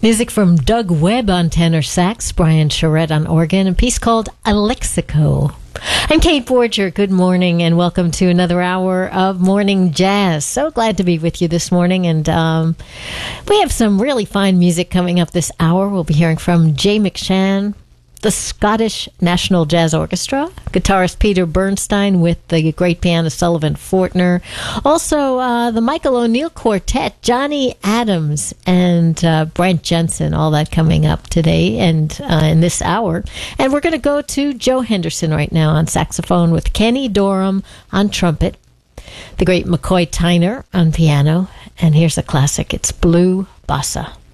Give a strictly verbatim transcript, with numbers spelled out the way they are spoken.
Music from Doug Webb on tenor sax, Brian Charette on organ, a piece called Alexico. I'm Kate Borger. Good morning and welcome to another hour of Morning Jazz. So glad to be with you this morning, and um, we have some really fine music coming up this hour. We'll be hearing from Jay McShann, the Scottish National Jazz Orchestra, guitarist Peter Bernstein with the great pianist Sullivan Fortner, also uh, the Michael O'Neill Quartet, Johnny Adams, and uh, Brent Jensen, all that coming up today and uh, in this hour. And we're going to go to Joe Henderson right now on saxophone with Kenny Dorham on trumpet, the great McCoy Tyner on piano, and here's a classic. It's Blue Bossa.